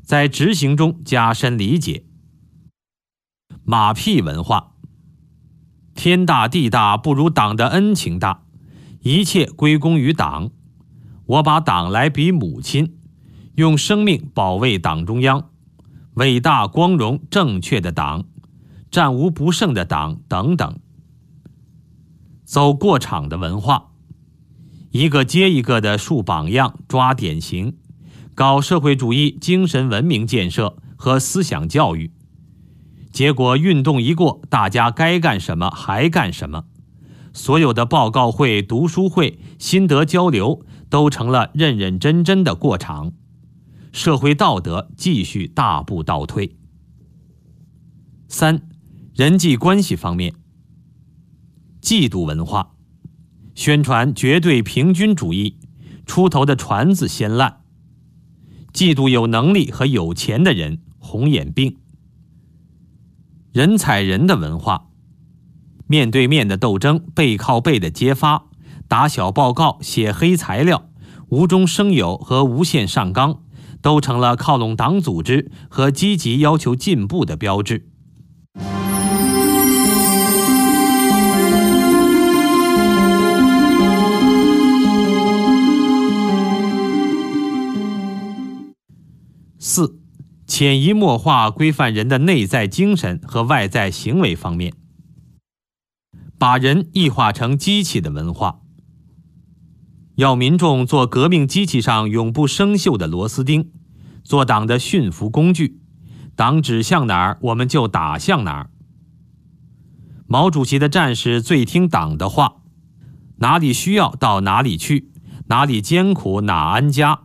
在执行中加深理解。马屁文化，天大地大不如党的恩情大，一切归功于党。我把党来比母亲，用生命保卫党中央，伟大光荣正确的党，战无不胜的党等等。走过场的文化，一个接一个的树榜样抓典型，搞社会主义精神文明建设和思想教育，结果运动一过，大家该干什么还干什么，所有的报告会、读书会、心得交流都成了认认真真的过场，社会道德继续大步倒退。3. 人际关系方面，嫉妒文化，宣传绝对平均主义，出头的船子先烂，嫉妒有能力和有钱的人，红眼病。人踩人的文化，面对面的斗争，背靠背的揭发，打小报告、写黑材料，无中生有和无限上纲，都成了靠拢党组织和积极要求进步的标志。4. 潜移默化规范人的内在精神和外在行为方面，把人异化成机器的文化，要民众做革命机器上永不生锈的螺丝钉，做党的驯服工具，党指向哪儿我们就打向哪儿。毛主席的战士最听党的话，哪里需要到哪里去，哪里艰苦哪安家。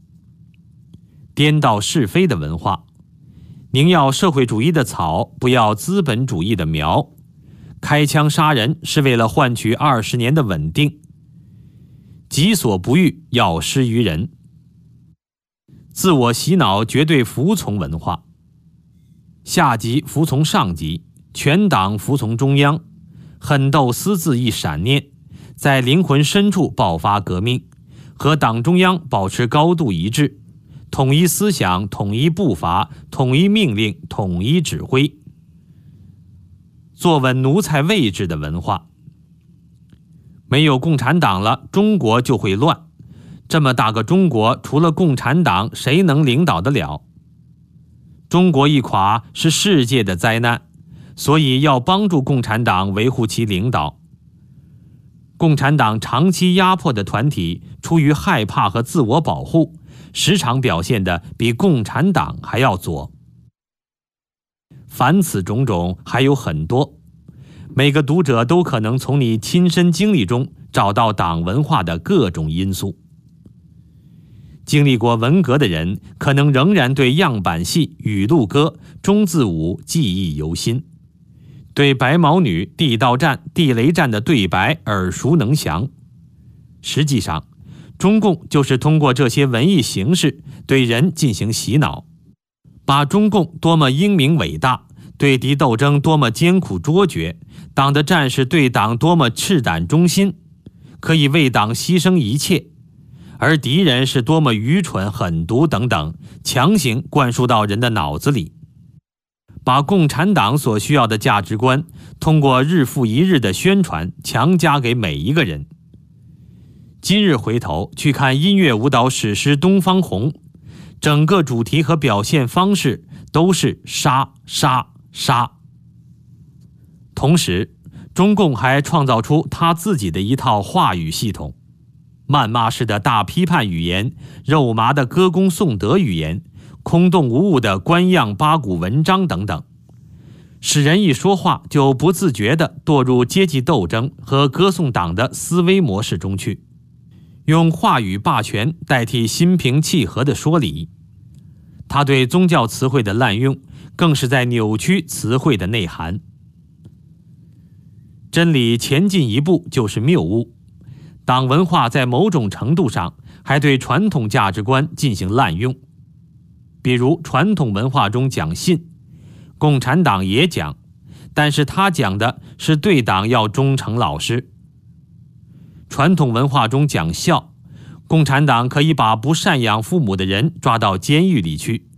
颠倒是非的文化，宁要社会主义的草，不要资本主义的苗。开枪杀人是为了换取20年的稳定，己所不欲，要施于人。自我洗脑绝对服从文化，下级服从上级，全党服从中央，狠斗私自一闪念，在灵魂深处爆发革命，和党中央保持高度一致，统一思想，统一步伐，统一命令，统一指挥。坐稳奴才位置的文化，没有共产党了，中国就会乱。这么大个中国，除了共产党，谁能领导得了？中国一垮是世界的灾难，所以要帮助共产党维护其领导。共产党长期压迫的团体，出于害怕和自我保护，时常表现得比共产党还要左。凡此种种还有很多，每个读者都可能从你亲身经历中找到党文化的各种因素。经历过文革的人，可能仍然对样板戏、语录歌、中字舞记忆犹新，对白毛女、地道战、地雷战的对白耳熟能详。实际上，中共就是通过这些文艺形式对人进行洗脑，把中共多么英明伟大，对敌斗争多么艰苦卓绝，党的战士对党多么赤胆忠心，可以为党牺牲一切，而敌人是多么愚蠢狠毒等等，强行灌输到人的脑子里，把共产党所需要的价值观通过日复一日的宣传强加给每一个人。今日回头去看音乐舞蹈史诗《东方红》，整个主题和表现方式都是杀杀杀。同时，中共还创造出他自己的一套话语系统，谩骂式的大批判语言，肉麻的歌功颂德语言，空洞无物的官样八股文章等等，使人一说话就不自觉地堕入阶级斗争和歌颂党的思维模式中去，用话语霸权代替心平气和的说理。他对宗教词汇的滥用，更是在扭曲词汇的内涵。真理前进一步就是谬误，党文化在某种程度上还对传统价值观进行滥用。比如传统文化中讲信，共产党也讲，但是他讲的是对党要忠诚老实。传统文化中讲孝，共产党可以把不赡养父母的人抓到监狱里去，